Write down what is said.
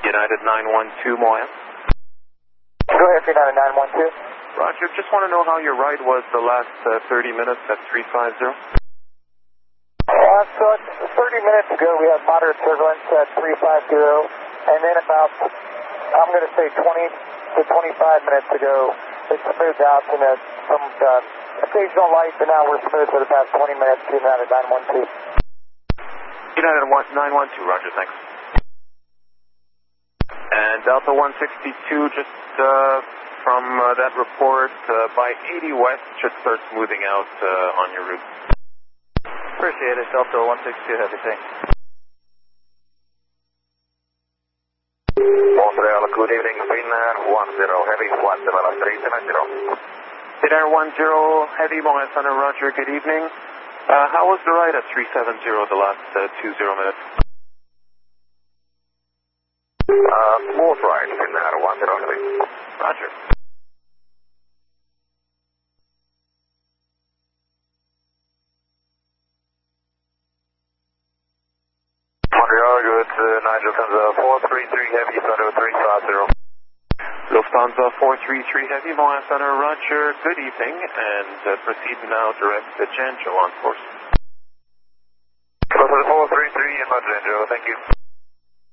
United 912 Moya. Go ahead, United 912. Roger, just want to know how your ride was the last 30 minutes at 350. So 30 minutes ago we had moderate turbulence at 350, and then about, I'm going to say 20 to 25 minutes ago, it smoothed out to some occasional light, and now we're smooth for the past 20 minutes to United 912. United 912, Roger, thanks. And Delta 162, just from that report, by 80 West, should start smoothing out on your route. Appreciate it, Delta 162, Heavy, thanks. Montreal, good evening, Finnair 10 Heavy, 17370. Finnair 10 Heavy, Moya Center, Roger, good evening. How was the ride at 370 the last 20 minutes? Smooth ride, Finnair 10 Heavy. Roger. Montreal, good, Nigel Lufthansa 433 Heavy, Center 350. Lufthansa 433 Heavy, Moya Center, Roger, good evening, and proceed now direct to Janjo on course. Lufthansa 433 in Janjo, thank you.